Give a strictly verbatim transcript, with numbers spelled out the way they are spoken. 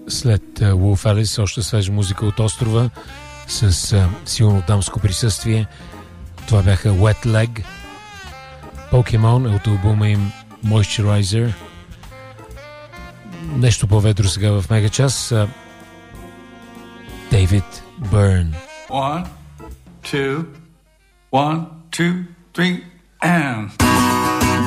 След Wolf Alice, още свежа музика от острова с а, силно дамско присъствие. Това бяха Wet Leg. Pokemon е от албума им Moisturizer. Нещо по-ведро сега в Мегачас. Дейвид Бърн. One, two, one, two, three, and...